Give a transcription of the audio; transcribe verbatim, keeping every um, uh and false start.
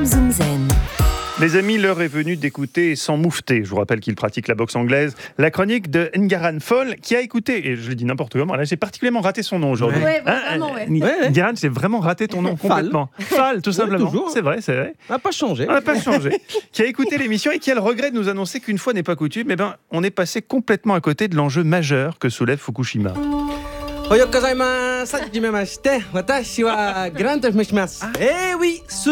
Zoom Zoom Zen. Les amis, l'heure est venue d'écouter sans moufter. Je vous rappelle qu'il pratique la boxe anglaise. La chronique de Ngaran Fall, qui a écouté, et je le dis n'importe comment, là j'ai particulièrement raté son nom aujourd'hui. Ouais, ouais, vraiment, ouais. Hein, Ngaran, j'ai vraiment raté ton nom complètement. Fall, tout simplement. toujours. C'est vrai, c'est vrai. On n'a pas changé. On n'a pas changé. Qui a écouté l'émission et qui a le regret de nous annoncer qu'une fois n'est pas coutume, eh ben, on est passé complètement à côté de l'enjeu majeur que soulève Fukushima. おはようございます。はじめまして。私はグラント・フメシマス。えーoui, ce